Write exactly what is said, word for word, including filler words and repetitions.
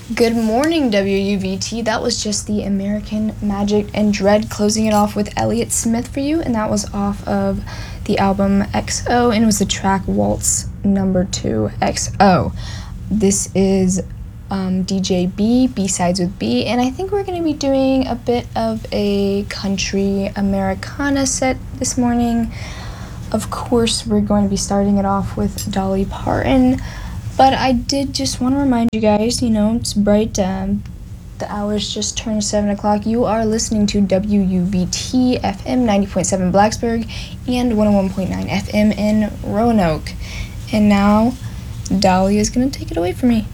Good morning, W U V T. That was just the American Magic and Dread closing it off with Elliott Smith for you, and that was off of the album X O, and it was the track Waltz Number Two X O. This is um, D J B, B-Sides with B, and I think we're going to be doing a bit of a country Americana set this morning. Of course, we're going to be starting it off with Dolly Parton. But I did just want to remind you guys, you know, it's bright. Um, the hours just turned seven o'clock. You are listening to W U V T F M ninety point seven Blacksburg and one oh one point nine F M in Roanoke. And now, Dolly is going to take it away from me.